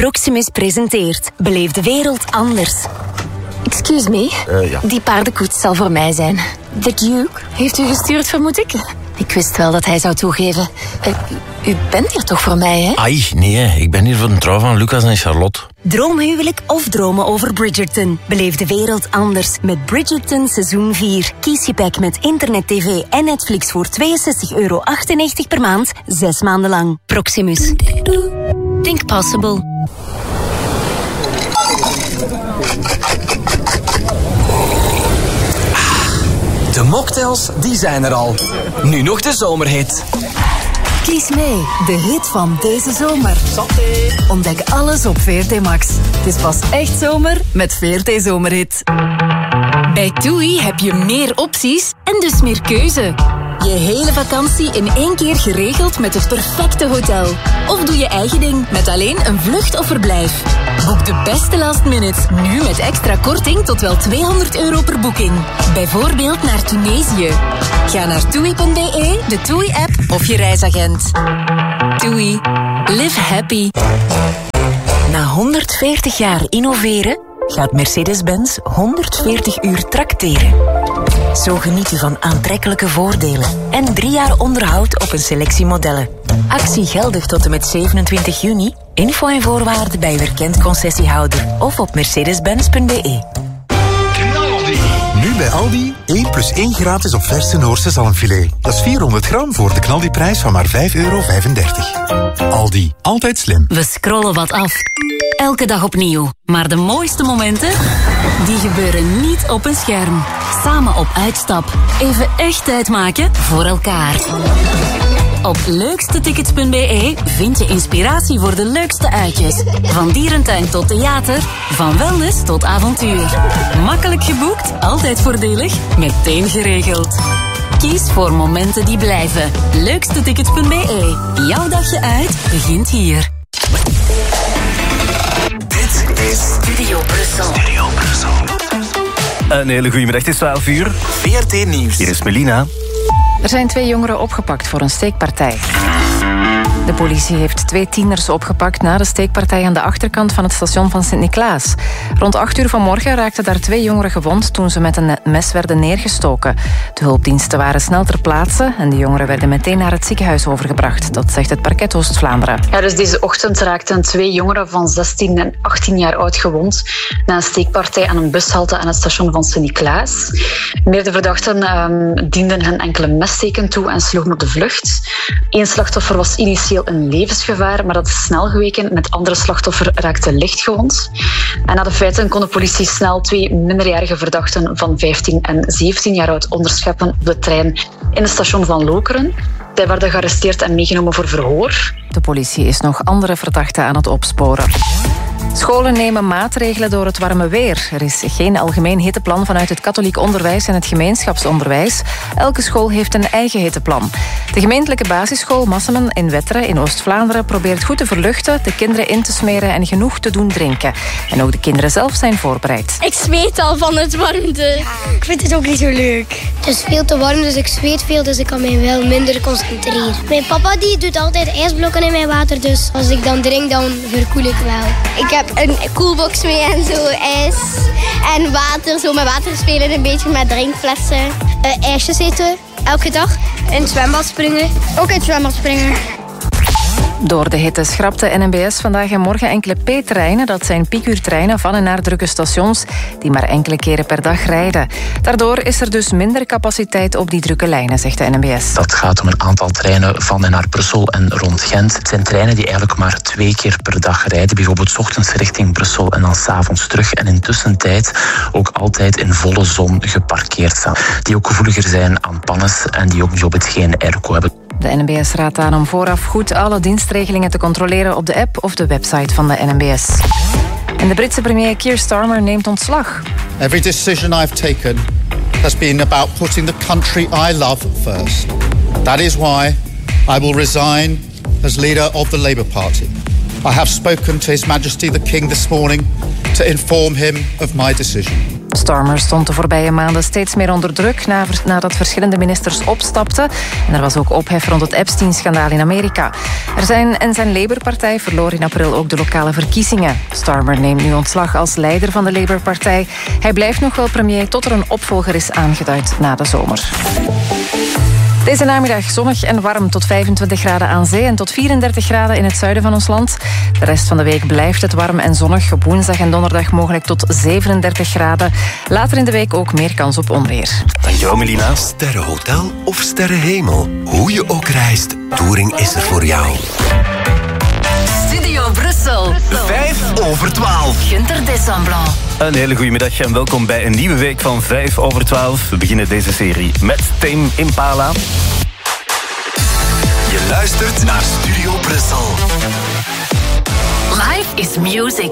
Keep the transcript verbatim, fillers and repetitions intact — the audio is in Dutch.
Proximus presenteert Beleef de wereld anders. Excuse me, uh, ja. Die paardenkoets zal voor mij zijn. The Duke heeft u gestuurd, vermoed ik? Ik wist wel dat hij zou toegeven. Uh, u bent hier toch voor mij, hè? Ai, nee, ik ben hier voor de trouw van Lucas en Charlotte. Droomhuwelijk of dromen over Bridgerton? Beleef de wereld anders met Bridgerton seizoen vier. Kies je pack met internet, tv en Netflix voor tweeënzestig euro achtennegentig per maand, zes maanden lang. Proximus. Think possible. De mocktails, die zijn er al. Nu nog de zomerhit. Kies mee, de hit van deze zomer. Santé. Ontdek alles op V R T Max. Het is pas echt zomer met V R T Zomerhit. Bij TUI heb je meer opties en dus meer keuze. Je hele vakantie in één keer geregeld met het perfecte hotel. Of doe je eigen ding met alleen een vlucht of verblijf. Boek de beste last minutes nu met extra korting tot wel tweehonderd euro per boeking. Bijvoorbeeld naar Tunesië. Ga naar toei punt b e, de TUI-app of je reisagent. TUI. Live happy. Na honderdveertig jaar innoveren gaat Mercedes-Benz honderdveertig uur trakteren. Zo geniet u van aantrekkelijke voordelen en drie jaar onderhoud op een selectie modellen. Actie geldig tot en met zevenentwintig juni. Info en voorwaarden bij uw erkend concessiehouder of op mercedes benz punt b e. Nu bij Aldi, één plus één gratis op verse Noorse zalmfilet. Dat is vierhonderd gram voor de knaldiprijs van maar vijf euro vijfendertig. Aldi, altijd slim. We scrollen wat af. Elke dag opnieuw. Maar de mooiste momenten, die gebeuren niet op een scherm. Samen op uitstap. Even echt tijd maken voor elkaar. Op leukstetickets punt b e vind je inspiratie voor de leukste uitjes. Van dierentuin tot theater, van wellness tot avontuur. Makkelijk geboekt, altijd voordelig, meteen geregeld. Kies voor momenten die blijven. leukstetickets punt b e. Jouw dagje uit begint hier. Dit is Studio Brussel. Studio Brussel. Een hele goede middag, het is twaalf uur. V R T Nieuws. Hier is Melina. Er zijn twee jongeren opgepakt voor een steekpartij. De politie heeft twee tieners opgepakt na de steekpartij aan de achterkant van het station van Sint-Niklaas. Rond acht uur vanmorgen raakten daar twee jongeren gewond toen ze met een mes werden neergestoken. De hulpdiensten waren snel ter plaatse en de jongeren werden meteen naar het ziekenhuis overgebracht. Dat zegt het parket Oost-Vlaanderen. Ja, dus deze ochtend raakten twee jongeren van zestien en achttien jaar oud gewond na een steekpartij aan een bushalte aan het station van Sint-Niklaas. Meerdere verdachten um, dienden hen enkele messteken toe en sloegen op de vlucht. Eén slachtoffer was initieel een levensgevaar, maar dat is snel geweken. En het andere slachtoffer raakte licht gewond. En na de feiten kon de politie snel twee minderjarige verdachten van vijftien en zeventien jaar oud onderscheppen op de trein in het station van Lokeren. Zij werden gearresteerd en meegenomen voor verhoor. De politie is nog andere verdachten aan het opsporen. Scholen nemen maatregelen door het warme weer. Er is geen algemeen hitteplan vanuit het katholiek onderwijs en het gemeenschapsonderwijs. Elke school heeft een eigen hitteplan. De gemeentelijke basisschool Massemen in Wetteren in Oost-Vlaanderen probeert goed te verluchten, de kinderen in te smeren en genoeg te doen drinken. En ook de kinderen zelf zijn voorbereid. Ik zweet al van het warmte. Ja, ik vind het ook niet zo leuk. Het is veel te warm, dus ik zweet veel, dus ik kan mij wel minder concentreren. Mijn papa die doet altijd ijsblokken in mijn water, dus als ik dan drink, dan verkoel ik wel. Ik heb een koelbox mee en zo, ijs en water. Zo met water spelen, een beetje met drinkflessen. Uh, ijsjes eten, elke dag. In het zwembad springen. Ook in het zwembad springen. Door de hitte schrapt de N M B S vandaag en morgen enkele P-treinen. Dat zijn piekuurtreinen van en naar drukke stations die maar enkele keren per dag rijden. Daardoor is er dus minder capaciteit op die drukke lijnen, zegt de N M B S. Dat gaat om een aantal treinen van en naar Brussel en rond Gent. Het zijn treinen die eigenlijk maar twee keer per dag rijden. Bijvoorbeeld 's ochtends richting Brussel en dan 's avonds terug. En intussen tijd ook altijd in volle zon geparkeerd staan. Die ook gevoeliger zijn aan pannes en die ook bijvoorbeeld geen airco hebben. De N M B S raadt aan om vooraf goed alle dienstregelingen te controleren op de app of de website van de N M B S. En de Britse premier Keir Starmer neemt ontslag. Every decision I've taken has been about putting the country I love first. That is why I will resign as leader of the Labour Party. I have spoken to His Majesty the King this morning to inform him of my decision. Starmer stond de voorbije maanden steeds meer onder druk nadat verschillende ministers opstapten. En er was ook ophef rond het Epstein-schandaal in Amerika. Er zijn en zijn Labour-partij verloor in april ook de lokale verkiezingen. Starmer neemt nu ontslag als leider van de Labour-partij. Hij blijft nog wel premier tot er een opvolger is aangeduid na de zomer. Deze namiddag zonnig en warm tot vijfentwintig graden aan zee en tot vierendertig graden in het zuiden van ons land. De rest van de week blijft het warm en zonnig. Op woensdag en donderdag mogelijk tot zevenendertig graden. Later in de week ook meer kans op onweer. Dankjewel, Melina. Sterrenhotel of sterrenhemel. Hoe je ook reist, Touring is er voor jou. Studio Brussel. Vijf over twaalf. Gunther Desamplan. Een hele goede middag en welkom bij een nieuwe week van vijf over twaalf. We beginnen deze serie met Tame Impala. Je luistert naar Studio Brussel. Life is music.